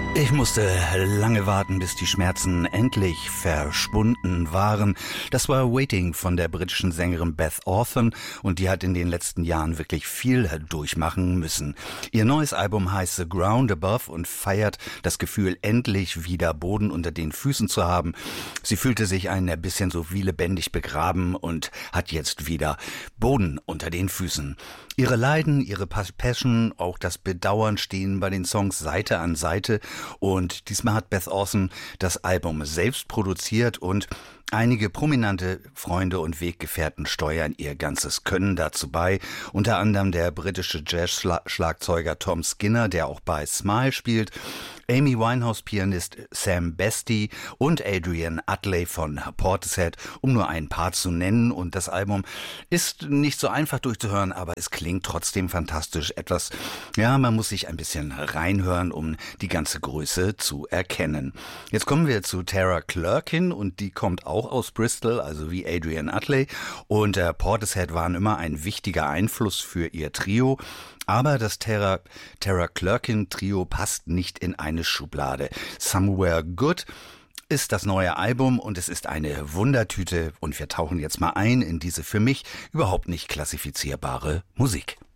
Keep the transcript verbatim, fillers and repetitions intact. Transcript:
Ich musste lange warten, bis die Schmerzen endlich verschwunden waren. Das war Waiting von der britischen Sängerin Beth Orton und die hat in den letzten Jahren wirklich viel durchmachen müssen. Ihr neues Album heißt The Ground Above und feiert das Gefühl, endlich wieder Boden unter den Füßen zu haben. Sie fühlte sich ein bisschen so wie lebendig begraben und hat jetzt wieder Boden unter den Füßen. Ihre Leiden, ihre Passion, auch das Bedauern stehen bei den Songs Seite an Seite. Und diesmal hat Beth Orton das Album selbst produziert und einige prominente Freunde und Weggefährten steuern ihr ganzes Können dazu bei. Unter anderem der britische Jazz-Schlagzeuger Tom Skinner, der auch bei Smile spielt, Amy Winehouse-Pianist Sam Bestie und Adrian Utley von Portishead, um nur ein paar zu nennen. Und das Album ist nicht so einfach durchzuhören, aber es klingt trotzdem fantastisch. Etwas, ja, man muss sich ein bisschen reinhören, um die ganze Größe zu erkennen. Jetzt kommen wir zu Tara Clerkin und die kommt auch aus Bristol, also wie Adrian Utley. Und äh, Portishead waren immer ein wichtiger Einfluss für ihr Trio. Aber das Tara, Tara Clerkin-Trio passt nicht in eine Schublade. Somewhere Good ist das neue Album und es ist eine Wundertüte. Und wir tauchen jetzt mal ein in diese für mich überhaupt nicht klassifizierbare Musik.